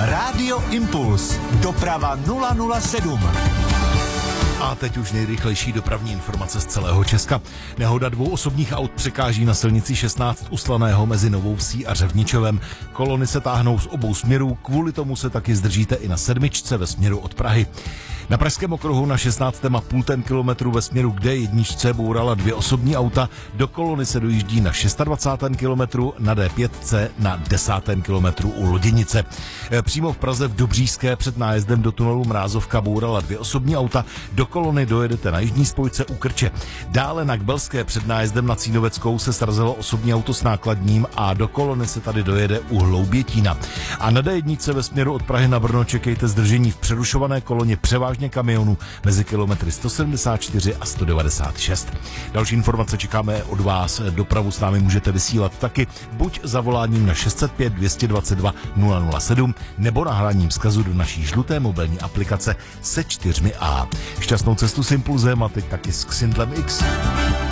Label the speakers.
Speaker 1: Rádio Impuls. Doprava 007.
Speaker 2: A teď už nejrychlejší dopravní informace z celého Česka. Nehoda 2 osobních aut překáží na silnici 16 u Slaného mezi Novou Vsí a Řevničovem. Kolony se táhnou z obou směrů, kvůli tomu se taky zdržíte i na 7 ve směru od Prahy. Na Pražském okruhu na 16,5 kilometru ve směru k D1 bourala 2 osobní auta, do kolony se dojíždí na 26. kilometru, na D5 na 10. kilometru u Loděnice. Přímo v Praze v Dobříšské před nájezdem do tunelu Mrázovka bourala 2 osobní auta, do kolony dojedete na jižní spojce u Krče. Dále na Kbelské před nájezdem na Cínoveckou se srazilo osobní auto s nákladním a do kolony se tady dojede u Hloubětína. A na D1 ve směru od Prahy na Brno čekejte zdržení v přerušované koloně převážně kamionů mezi kilometry 174 a 196. Další informace čekáme od vás. Dopravu s námi můžete vysílat taky buď zavoláním na 605 222 007 nebo nahráním vzkazu do naší žluté mobilní aplikace se 4A. Šťastnou cestu s Impulzem a teď taky s Xindlem X.